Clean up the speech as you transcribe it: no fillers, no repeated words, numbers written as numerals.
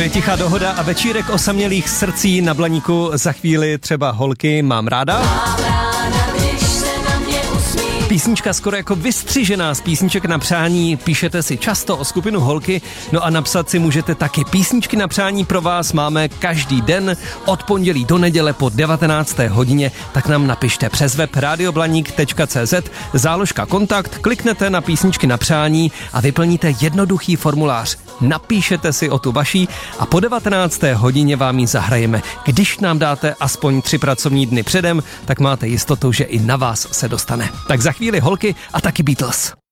je Tichá dohoda a večírek osamělých srdcí na Blaníku. Za chvíli třeba Holky mám ráda. Písnička skoro jako vystřižená z písniček na přání. Píšete si často o skupinu Holky, no a napsat si můžete taky. Písničky na přání pro vás máme každý den od pondělí do neděle po 19. hodině, tak nám napište přes web radioblanik.cz, záložka kontakt, kliknete na písničky na přání a vyplníte jednoduchý formulář. Napíšete si o tu vaší a po 19. hodině vám ji zahrajeme. Když nám dáte aspoň 3 pracovní dny předem, tak máte jistotu, že i na vás se dostane. Tak za chvíli Holky a taky Beatles.